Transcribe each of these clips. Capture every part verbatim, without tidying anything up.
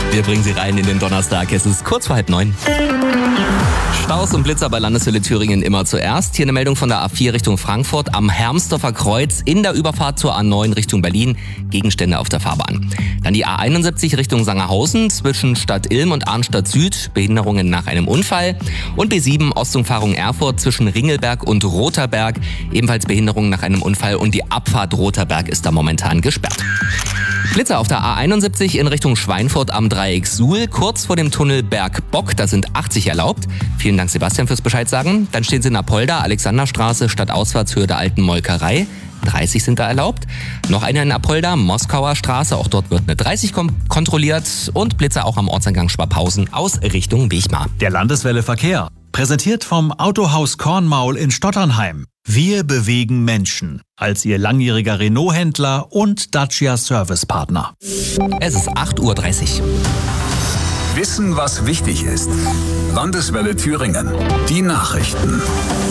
Wir bringen Sie rein in den Donnerstag. Es ist kurz vor halb neun. Staus und Blitzer bei Landeshölle Thüringen immer zuerst. Hier eine Meldung von der A vier Richtung Frankfurt am Hermsdorfer Kreuz in der Überfahrt zur A neun Richtung Berlin. Gegenstände auf der Fahrbahn. Dann die A einundsiebzig Richtung Sangerhausen zwischen Stadt Ilm und Arnstadt Süd. Behinderungen nach einem Unfall. Und B sieben Ostumfahrung Erfurt zwischen Ringelberg und Rotherberg. Ebenfalls Behinderungen nach einem Unfall und die Abfahrt Rotherberg ist da momentan gesperrt. Blitzer auf der A einundsiebzig in Richtung Schweinfurt am Dreieck Suhl, kurz vor dem Tunnel Bergbock, da sind achtzig erlaubt. Vielen Dank Sebastian fürs Bescheid sagen. Dann stehen Sie in Apolda, Alexanderstraße, Stadtausfahrtshöhe der alten Molkerei. dreißig sind da erlaubt. Noch eine in Apolda, Moskauer Straße, auch dort wird eine dreißig kom- kontrolliert. Und Blitzer auch am Ortseingang Schwabhausen aus Richtung Wichmar. Der Landeswelle Verkehr, präsentiert vom Autohaus Kornmaul in Stotternheim. Wir bewegen Menschen. Als Ihr langjähriger Renault-Händler und Dacia Servicepartner. Es ist acht Uhr dreißig. Wissen, was wichtig ist. Landeswelle Thüringen. Die Nachrichten.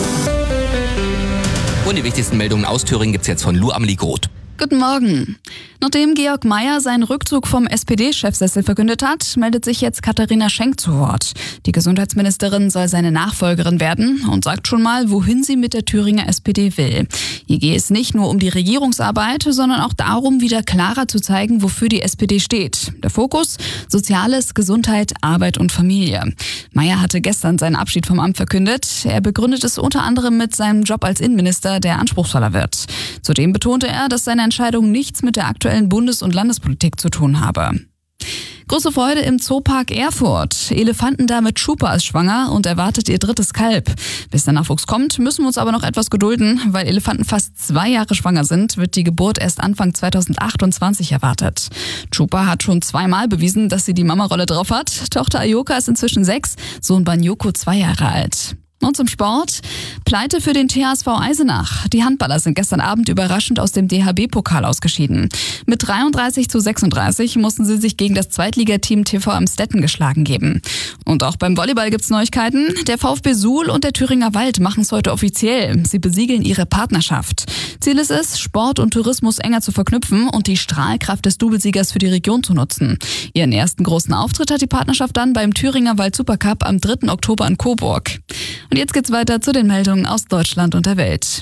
Und die wichtigsten Meldungen aus Thüringen gibt's jetzt von Lu Amelie Groth. Guten Morgen. Nachdem Georg Mayer seinen Rückzug vom S P D-Chefsessel verkündet hat, meldet sich jetzt Katharina Schenk zu Wort. Die Gesundheitsministerin soll seine Nachfolgerin werden und sagt schon mal, wohin sie mit der Thüringer S P D will. Hier gehe es nicht nur um die Regierungsarbeit, sondern auch darum, wieder klarer zu zeigen, wofür die S P D steht. Der Fokus: Soziales, Gesundheit, Arbeit und Familie. Mayer hatte gestern seinen Abschied vom Amt verkündet. Er begründet es unter anderem mit seinem Job als Innenminister, der anspruchsvoller wird. Zudem betonte er, dass seine Entscheidung nichts mit der aktuellen Bundes- und Landespolitik zu tun habe. Große Freude im Zoopark Erfurt. Elefantendame Chupa ist schwanger und erwartet ihr drittes Kalb. Bis der Nachwuchs kommt, müssen wir uns aber noch etwas gedulden. Weil Elefanten fast zwei Jahre schwanger sind, wird die Geburt erst Anfang zweitausendachtundzwanzig erwartet. Chupa hat schon zweimal bewiesen, dass sie die Mama-Rolle drauf hat. Tochter Ayoka ist inzwischen sechs, Sohn Banyoko zwei Jahre alt. Und zum Sport. Pleite für den T H S V Eisenach. Die Handballer sind gestern Abend überraschend aus dem D H B-Pokal ausgeschieden. Mit dreiunddreißig zu sechsunddreißig mussten sie sich gegen das Zweitligateam T V Amstetten geschlagen geben. Und auch beim Volleyball gibt's Neuigkeiten. Der VfB Suhl und der Thüringer Wald machen es heute offiziell. Sie besiegeln ihre Partnerschaft. Ziel ist es, Sport und Tourismus enger zu verknüpfen und die Strahlkraft des Doublesiegers für die Region zu nutzen. Ihren ersten großen Auftritt hat die Partnerschaft dann beim Thüringer Wald Supercup am dritten Oktober in Coburg. Und jetzt geht's weiter zu den Meldungen aus Deutschland und der Welt.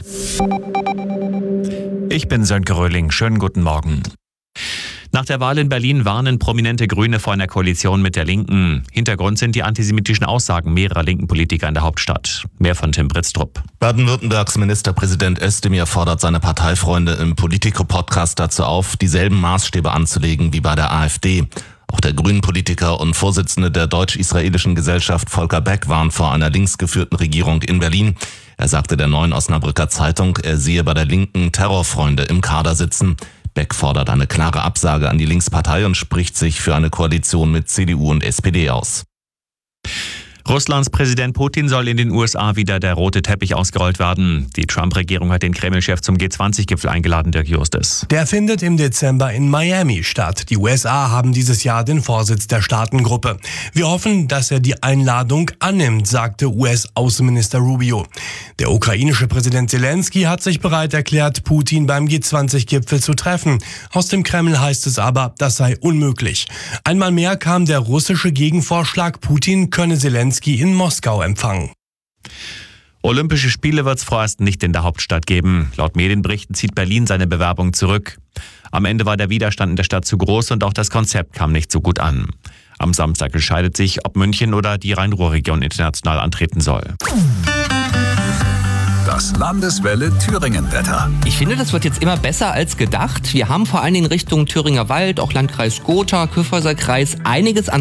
Ich bin Sönke Röhling. Schönen guten Morgen. Nach der Wahl in Berlin warnen prominente Grüne vor einer Koalition mit der Linken. Hintergrund sind die antisemitischen Aussagen mehrerer linken Politiker in der Hauptstadt. Mehr von Tim Britztrup. Baden-Württembergs Ministerpräsident Özdemir fordert seine Parteifreunde im Politico-Podcast dazu auf, dieselben Maßstäbe anzulegen wie bei der AfD. Auch der Grünen-Politiker und Vorsitzende der deutsch-israelischen Gesellschaft Volker Beck warnt vor einer linksgeführten Regierung in Berlin. Er sagte der Neuen Osnabrücker Zeitung, er sehe bei der Linken Terrorfreunde im Kader sitzen. Beck fordert eine klare Absage an die Linkspartei und spricht sich für eine Koalition mit C D U und S P D aus. Russlands Präsident Putin soll in den U S A wieder der rote Teppich ausgerollt werden. Die Trump-Regierung hat den Kreml-Chef zum G zwanzig Gipfel eingeladen, Dirk Justus. Der findet im Dezember in Miami statt. Die U S A haben dieses Jahr den Vorsitz der Staatengruppe. Wir hoffen, dass er die Einladung annimmt, sagte U S-Außenminister Rubio. Der ukrainische Präsident Zelensky hat sich bereit erklärt, Putin beim G zwanzig Gipfel zu treffen. Aus dem Kreml heißt es aber, das sei unmöglich. Einmal mehr kam der russische Gegenvorschlag, Putin könne Zelensky in Moskau empfangen. Olympische Spiele wird es vorerst nicht in der Hauptstadt geben. Laut Medienberichten zieht Berlin seine Bewerbung zurück. Am Ende war der Widerstand in der Stadt zu groß und auch das Konzept kam nicht so gut an. Am Samstag entscheidet sich, ob München oder die Rhein-Ruhr-Region international antreten soll. Das Landeswelle Thüringen-Wetter. Ich finde, das wird jetzt immer besser als gedacht. Wir haben vor allen Dingen Richtung Thüringer Wald, auch Landkreis Gotha, Kyffhäuser Kreis einiges an